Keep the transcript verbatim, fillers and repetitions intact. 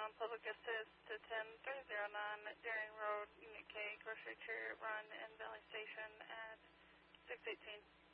Southbound Public Assist to ten three zero nine Deering Road, Unit K, Grocery Chariot Run, and Valley Station at six eighteen.